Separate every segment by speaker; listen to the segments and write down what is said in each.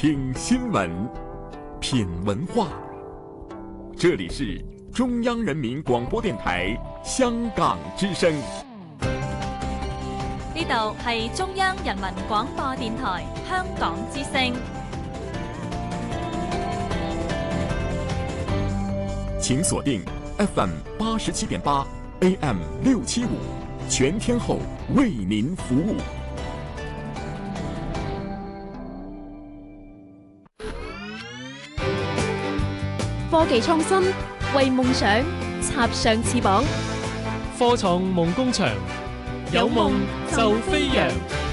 Speaker 1: 听新闻，品文化。这里是中央人民廣播電台香港之聲。
Speaker 2: 呢度係中央人民廣播電台香港之聲。
Speaker 1: 請鎖定 FM 87.8 AM 675，全天候為您服務。
Speaker 3: 科技創新，為夢想插上翅膀。
Speaker 4: 科創夢工場，有夢就飛揚。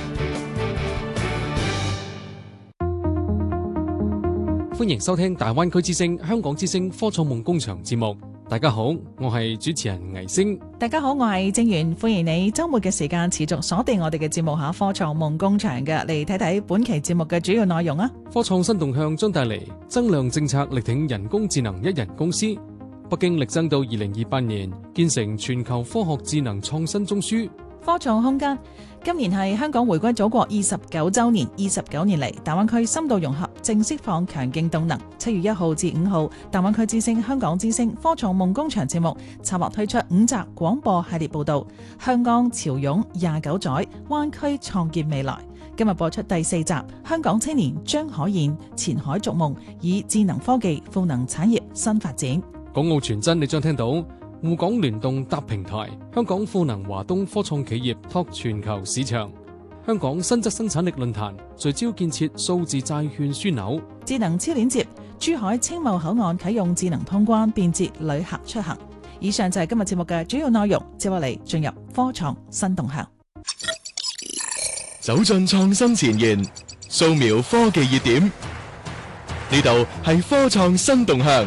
Speaker 4: 歡迎收聽大灣區之聲、香港之聲科創夢工場節目。大家好，我係主持人倪星。
Speaker 5: 大家好，我係正源。歡迎你周末嘅時間持續鎖定我哋嘅節目下科創夢工場嘅，嚟睇睇本期節目嘅主要內容啊。
Speaker 4: 科創新動向將帶嚟增量政策，力挺人工智能一人公司。北京力爭到2028年建成全球科學智能創新中樞。
Speaker 5: 科創空間，今年係香港回歸祖國29週年，29年嚟，大灣區深度融合正釋放強勁動能。7月1號至5號，大灣區之聲、香港之聲科創夢工場節目策劃推出5集廣播系列報導，香港潮湧29載，灣區創建未來。今日播出第4集，香港青年張可燕前海逐夢，以智能科技賦能產業新發展。
Speaker 4: 港澳傳真，你將聽到滬港聯動搭平台，香港賦能華東科創企業拓全球市場。香港新質生產力論壇聚焦建設數字債券樞紐。
Speaker 5: 智能超鏈接，珠海青茂口岸啟用智能通關，便捷旅客出行。以上就係今日節目嘅主要內容，接落嚟進入科創新動向。
Speaker 6: 走進創新前沿，掃描科技熱點，呢度係科創新動向。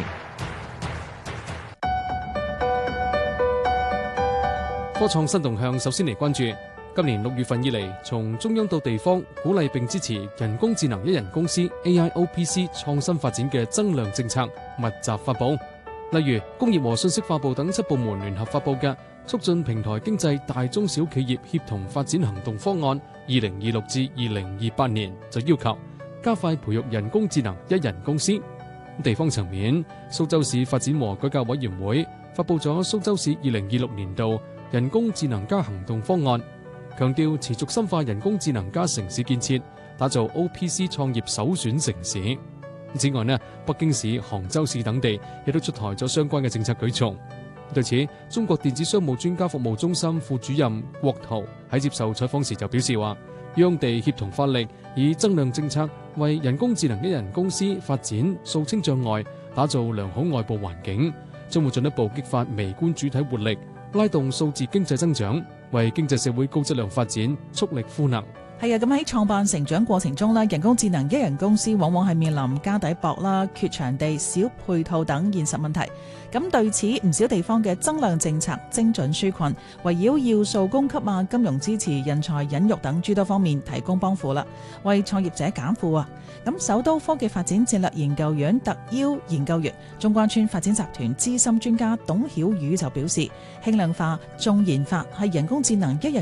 Speaker 4: 科創新動向，首先嚟關注今年6月份以嚟，從中央到地方鼓勵並支持人工智能一人公司 AIOPC 創新發展嘅增量政策密集發佈。例如工業和信息化部等7部門聯合發佈嘅促進平台經濟大中小企業協同發展行動方案2026至2028年，就要求加快培育人工智能一人公司。地方層面，蘇州市發展和改革委員會發佈咗蘇州市2026年度人工智能加行動方案，強調持續深化人工智能加城市建設，打造 OPC 創業首選城市。此外呢，北京市、杭州市等地亦都出台咗相關嘅政策舉措。對此，中國電子商務專家服務中心副主任郭濤喺接受採訪時就表示話，央地協同發力，以增量政策為人工智能一人公司發展掃清障礙，打造良好外部環境，將會進一步激發微觀主體活力，拉動數字經濟增長，為經濟社會高質量發展速力賦能。
Speaker 5: 係啊，咁喺創辦成長過程中咧，人工智能一人公司往往係面臨家底薄啦、缺場地、少配套等現實問題。咁對此，唔少地方嘅增量政策精準紓困，圍繞要素供給啊、金融支持、人才引育等諸多方面提供幫扶啦，為創業者減負啊。咁首都科技發展戰略研究院特邀研究員、中關村發展集團資深專家董曉宇就表示，輕量化、重研發係人工智能一人